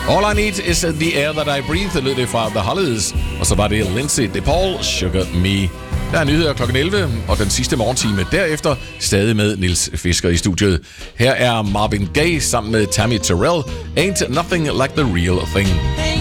All I Need Is The Air That I Breathe, lød det fra The Hollies. Og så var det Lindsay DePaul, Sugar Me. Der er nyheder kl. 11, og den sidste morgentime derefter stadig med Nils Fisker i studiet. Her er Marvin Gaye sammen med Tammy Terrell, Ain't Nothing Like The Real Thing.